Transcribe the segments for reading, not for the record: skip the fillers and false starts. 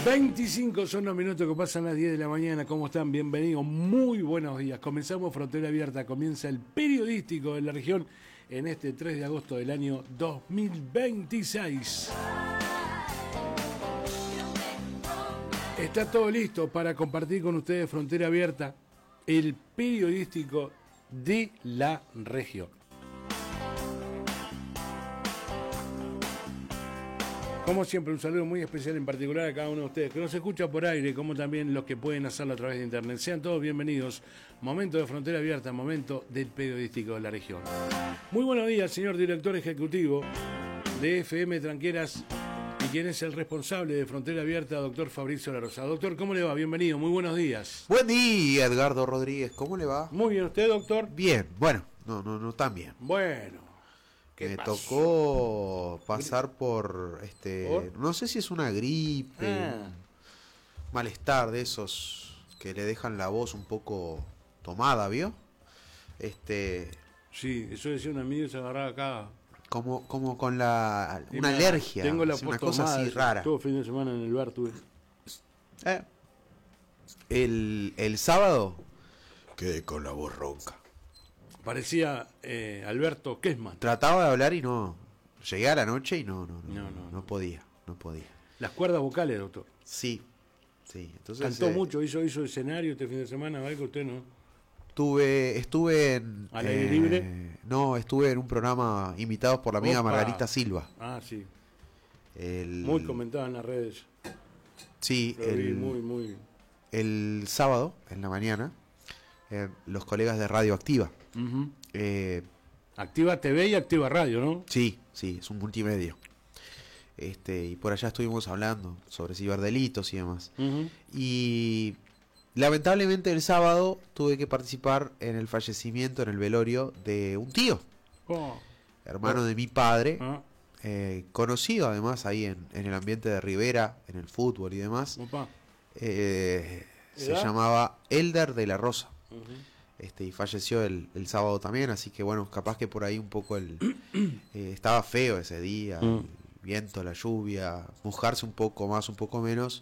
25 son los minutos que pasan las 10 de la mañana. ¿Cómo están? Bienvenidos, muy buenos días. Comenzamos Frontera Abierta, comienza el periodístico de la región en este 3 de agosto del año 2026. Está todo listo para compartir con ustedes Frontera Abierta, el periodístico de la región. Como siempre, un saludo muy especial en particular a cada uno de ustedes que nos escucha por aire, como también los que pueden hacerlo a través de internet. Sean todos bienvenidos. Momento de Frontera Abierta, momento del periodístico de la región. Muy buenos días, señor director ejecutivo de FM Tranqueras y quien es el responsable de Frontera Abierta, doctor Fabricio La Rosa. Doctor, ¿cómo le va? Bienvenido, muy buenos días. Buen día, Edgardo Rodríguez, ¿cómo le va? Muy bien, ¿usted, doctor? Bien, bueno, no tan bien. Bueno. Me tocó pasar por, ¿Por? no sé si es una gripe, un malestar de esos que le dejan la voz un poco tomada, ¿vio? Sí, eso decía un amigo, se agarraba acá. Como con una alergia, tengo la una cosa así rara. Todo fin de semana en el bar tuve. El sábado quedé con la voz ronca. Parecía Alberto Kessman. Trataba de hablar y no. Llegué a la noche y no podía. Las cuerdas vocales, doctor. Sí. Entonces, cantó mucho, hizo escenario este fin de semana, ¿vale? Que usted no. Estuve en... ¿Al aire libre? No, estuve en un programa invitados por la amiga Margarita Silva. Ah, sí. Muy comentado en las redes. Sí, muy. El sábado, en la mañana, los colegas de Radio Activa. Uh-huh. Activa TV y Activa Radio, ¿no? Sí, es un multimedio. Y por allá estuvimos hablando sobre ciberdelitos y demás. Uh-huh. Y lamentablemente el sábado tuve que participar en el fallecimiento, en el velorio de un tío, hermano de mi padre, conocido además ahí en el ambiente de Rivera, en el fútbol y demás. Se llamaba Elder de la Rosa. Uh-huh. Y falleció el sábado también, así que bueno, capaz que por ahí un poco estaba feo ese día, el viento, la lluvia, mojarse un poco más, un poco menos,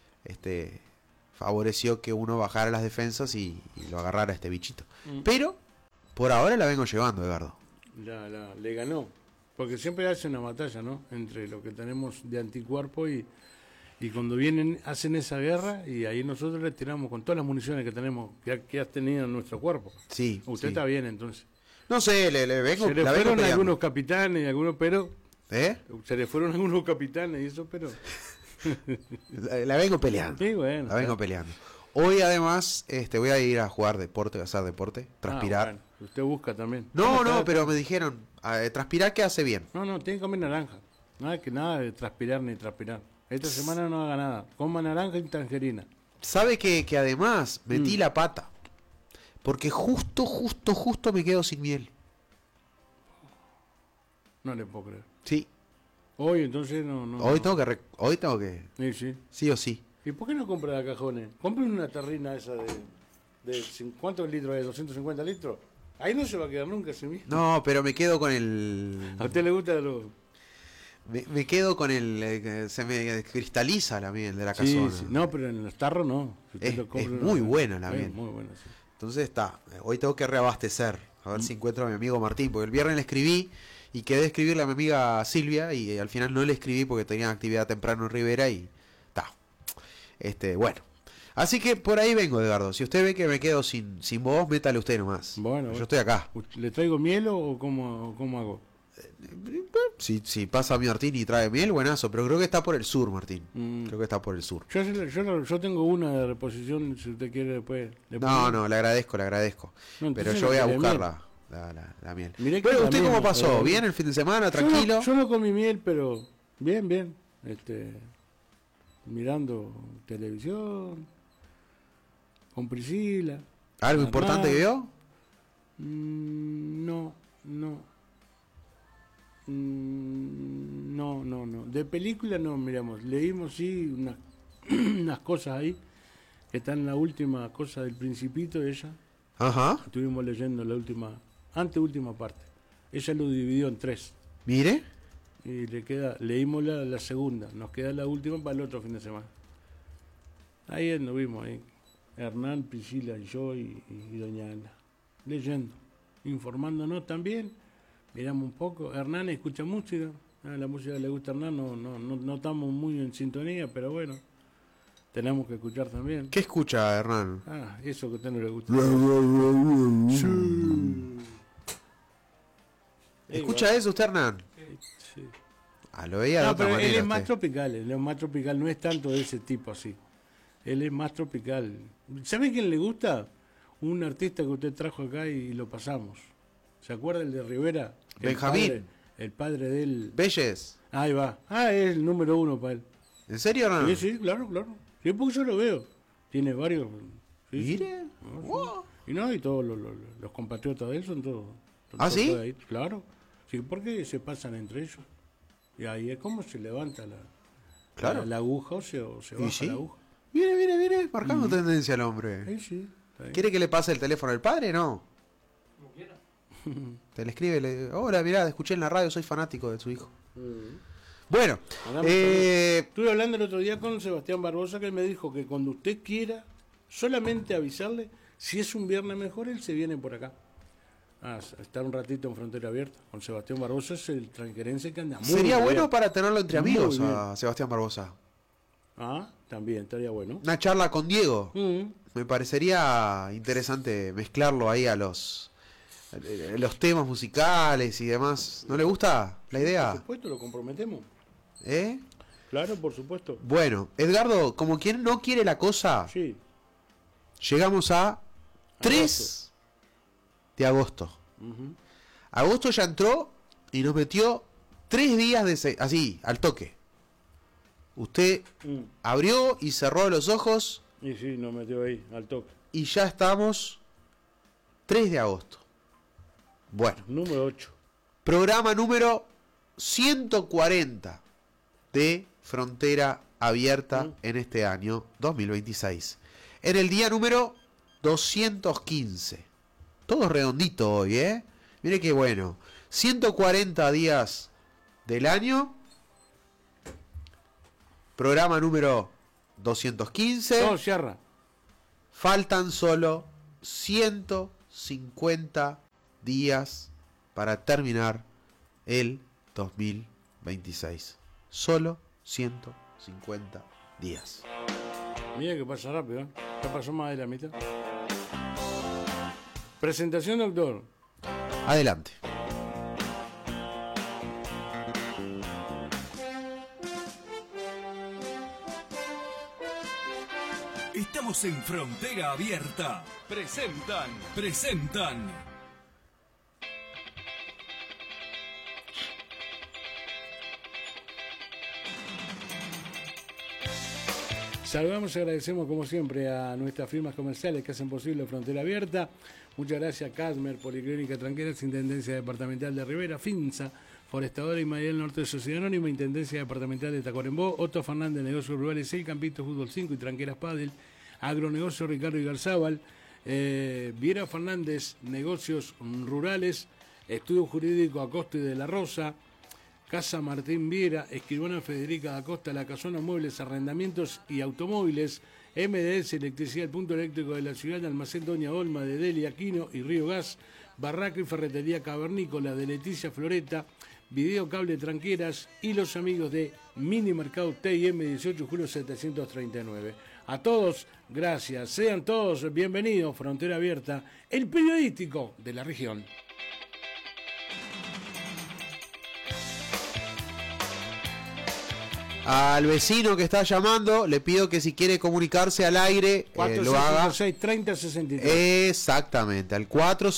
favoreció que uno bajara las defensas y lo agarrara este bichito. Pero por ahora la vengo llevando, Edgardo. Le ganó, porque siempre hace una batalla, ¿no? Entre lo que tenemos de anticuerpo y cuando vienen, hacen esa guerra y ahí nosotros le tiramos con todas las municiones que tenemos, que has tenido en nuestro cuerpo. Sí. Usted está bien, entonces. No sé, le vengo. Se le fueron algunos capitanes y algunos, pero. Se le fueron algunos capitanes y eso, pero. la vengo peleando. Sí, bueno. La vengo peleando. Hoy además voy a ir a jugar deporte, a hacer deporte, transpirar. Bueno, usted busca también. No, pero me dijeron, transpirar que hace bien. No, tiene que comer naranja. Nada de transpirar ni transpirar. Esta semana no haga nada. Coma naranja y tangerina. ¿Sabe que además metí la pata? Porque justo me quedo sin miel. No le puedo creer. Sí. Hoy entonces no. Hoy tengo que. Sí. Sí o sí. ¿Y por qué no compra de cajones? Compren una terrina esa de ¿cuántos litros es? ¿250 litros? Ahí no se va a quedar nunca sin miel. No, pero me quedo con el... ¿A usted le gusta lo...? Me quedo con se me cristaliza la miel de la casona. Sí. No, pero en los tarros no. Si es muy buena la miel. Muy buena, sí. Entonces hoy tengo que reabastecer. A ver si encuentro a mi amigo Martín, porque el viernes le escribí y quedé de escribirle a mi amiga Silvia y al final no le escribí porque tenía actividad temprano en Rivera y bueno. Así que por ahí vengo, Edgardo. Si usted ve que me quedo sin voz, métale usted nomás. Bueno, yo estoy acá. ¿Le traigo miel o cómo hago? Si pasa mi Martín y trae miel, buenazo, pero creo que está por el sur, Martín. Creo que está por el sur. Yo tengo una de reposición, si usted quiere después. No, le agradezco. No, pero yo voy a buscar la miel. Pero usted cómo pasó, ¿bien el fin de semana, tranquilo? Yo no comí miel, pero bien. Mirando televisión, con Priscila. ¿Algo importante que vio? No. De película no miramos. Leímos sí unas cosas ahí que están en la última cosa del Principito de ella. Ajá. Estuvimos leyendo la anteúltima parte. Ella lo dividió en 3. Mire. Y leímos la segunda. Nos queda la última para el otro fin de semana. Ahí anduvimos, ahí. Hernán, Priscila y yo y doña Ana. Leyendo, informándonos también. Miramos un poco. Hernán escucha música. La música le gusta a Hernán. No estamos muy en sintonía, pero bueno. Tenemos que escuchar también. ¿Qué escucha, Hernán? Eso que a usted no le gusta. Sí. ¿Escucha eso usted, Hernán? Sí. Lo veía de otra pero manera. Él es más tropical. Él es más tropical. No es tanto de ese tipo así. Él es más tropical. ¿Sabe quién le gusta? Un artista que usted trajo acá y lo pasamos. ¿Se acuerda el de Rivera? Benjamín. El padre de él. Belles. Ahí va. Es el número 1 para él. ¿En serio, Hernán? Sí, claro. Sí, porque yo lo veo. Tiene varios. Sí, Mire. Sí. Wow. Y todos los compatriotas de él son todos. ¿Sí? Ahí. Claro. Sí, porque se pasan entre ellos. Y ahí es como se levanta la aguja o se baja la aguja. Mire, marcando tendencia al hombre. Sí. ¿Quiere que le pase el teléfono al padre? No. Como quiera. Te le escribe, hola, mirá, escuché en la radio, soy fanático de su hijo. Bueno, estuve hablando el otro día con Sebastián Barbosa, que él me dijo que cuando usted quiera, solamente avisarle, si es un viernes mejor, él se viene por acá. A estar un ratito en Frontera Abierta. Con Sebastián Barbosa es el tranquerense que anda muy sería bien. bueno para tenerlo entre amigos a Sebastián Barbosa. También, estaría bueno. Una charla con Diego. Me parecería interesante mezclarlo ahí a los temas musicales y demás. ¿No le gusta la idea? Por supuesto, lo comprometemos. ¿Eh? Claro, por supuesto. Bueno, Edgardo, como quien no quiere la cosa, sí. Llegamos a 3 de agosto. Agosto ya entró y nos metió 3 días de así, al toque. Usted abrió y cerró los ojos. Y sí, nos metió ahí, al toque. Y ya estamos 3 de agosto. Bueno. Número 8. Programa número 140 de Frontera Abierta en este año 2026. En el día número 215. Todo redondito hoy, ¿eh? Mire qué bueno. 140 días del año. Programa número 215. Todo cierra. Faltan solo 150 días para terminar el 2026. Solo 150 días. Mira que pasa rápido, ¿eh? Ya pasó más de la mitad. Presentación, doctor. Adelante. Estamos en Frontera Abierta. Presentan. Saludamos y agradecemos como siempre a nuestras firmas comerciales que hacen posible Frontera Abierta. Muchas gracias a Casmer, Policlínica Tranqueras, Intendencia Departamental de Rivera, Finza, Forestadora y Mariel Norte de Sociedad Anónima, Intendencia Departamental de Tacuarembó, Otto Fernández, Negocios Rurales, El Campito, Fútbol 5 y Tranqueras Padel, Agronegocio Ricardo Igarzábal, Viera Fernández, Negocios Rurales, Estudio Jurídico Acosta y de la Rosa, Casa Martín Viera, Escribana Federica da Costa, La Casona Muebles, Arrendamientos y Automóviles, MDS Electricidad, el punto eléctrico de la ciudad, Almacén Doña Olma de Deli Aquino y Río Gas, Barraca y Ferretería Cavernícola de Leticia Floreta, Video Cable Tranqueras y los amigos de Mini Mercado TIM 18 Julio 739. A todos, gracias. Sean todos bienvenidos. Frontera Abierta, el periodístico de la región. Al vecino que está llamando, le pido que si quiere comunicarse al aire, lo haga. 463063. Exactamente, al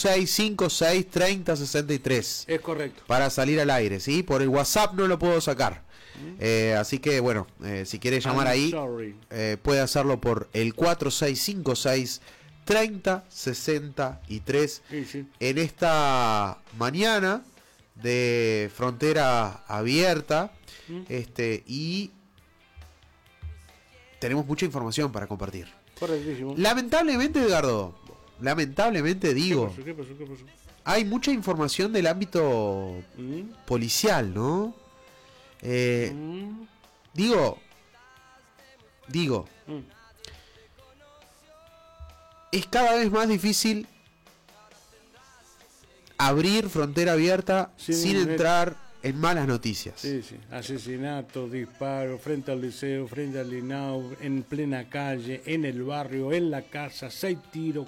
46563063. Es correcto. Para salir al aire, ¿sí? Por el WhatsApp no lo puedo sacar. Así que, bueno, si quiere llamar ahí, puede hacerlo por el 46563063. Sí. En esta mañana de Frontera Abierta. Y tenemos mucha información para compartir. Correctísimo. Lamentablemente, Edgardo, digo, ¿Qué pasó? hay mucha información del ámbito policial, ¿no? Digo, es cada vez más difícil abrir Frontera Abierta sin entrar en malas noticias. Sí, sí. Asesinatos, disparos, frente al liceo, frente al Linau, en plena calle, en el barrio, en la casa, 6 tiros,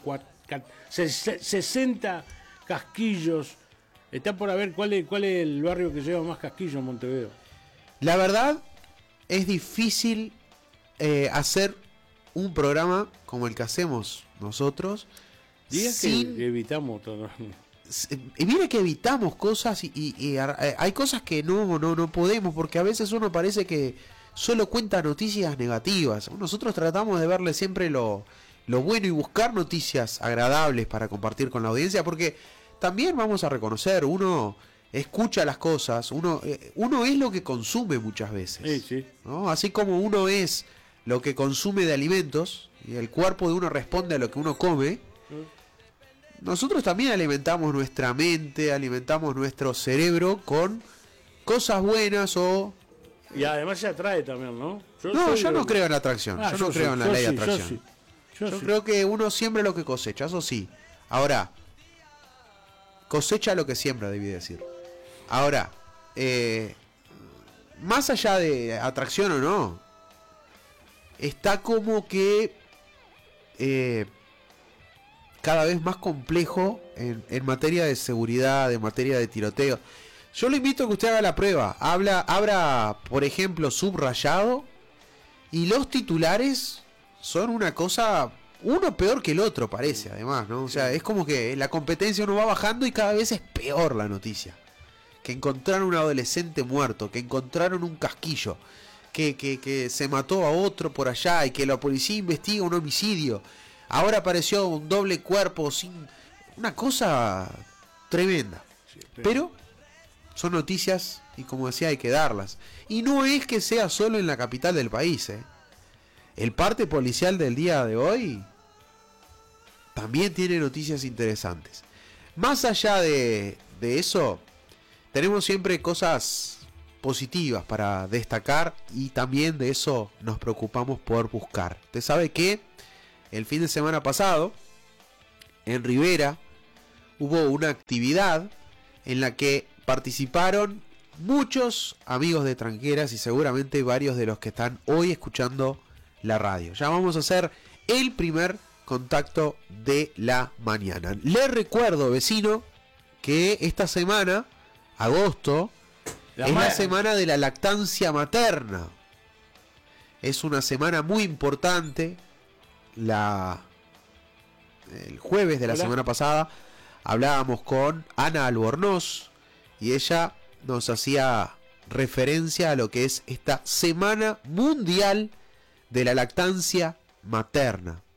60 casquillos. Está por a ver cuál es el barrio que lleva más casquillos en Montevideo. La verdad, es difícil hacer un programa como el que hacemos nosotros. Diga que evitamos todo. Mire que evitamos cosas y hay cosas que no podemos, porque a veces uno parece que solo cuenta noticias negativas. Nosotros tratamos de verle siempre lo bueno y buscar noticias agradables para compartir con la audiencia, porque también vamos a reconocer, uno escucha las cosas, uno es lo que consume muchas veces, sí. ¿no? Así como uno es lo que consume de alimentos y el cuerpo de uno responde a lo que uno come. Nosotros también alimentamos nuestra mente, alimentamos nuestro cerebro con cosas buenas o... Y además se atrae también, ¿no? Yo no creo en la atracción, yo no creo en la ley de atracción. Yo creo que uno siembra lo que cosecha, eso sí. Ahora, cosecha lo que siembra, debí decir. Ahora, más allá de atracción o no, está como que... cada vez más complejo en materia de seguridad, en materia de tiroteo. Yo le invito a que usted haga la prueba. Abra, por ejemplo, Subrayado, y los titulares son una cosa, uno peor que el otro, parece, además, ¿no? O sea, es como que la competencia uno va bajando y cada vez es peor la noticia. Que encontraron un adolescente muerto, que encontraron un casquillo, que se mató a otro por allá y que la policía investiga un homicidio. Ahora apareció un doble cuerpo, una cosa tremenda. Sí, pero son noticias y, como decía, hay que darlas. Y no es que sea solo en la capital del país, ¿eh? El parte policial del día de hoy también tiene noticias interesantes. Más allá de eso, tenemos siempre cosas positivas para destacar, y también de eso nos preocupamos por buscar. Usted sabe que el fin de semana pasado, en Rivera, hubo una actividad en la que participaron muchos amigos de Tranqueras y seguramente varios de los que están hoy escuchando la radio. Ya vamos a hacer el primer contacto de la mañana. Les recuerdo, vecino, que esta semana, agosto, es la semana de la lactancia materna. Es una semana muy importante. El jueves de la semana pasada hablábamos con Ana Albornoz y ella nos hacía referencia a lo que es esta Semana Mundial de la Lactancia Materna.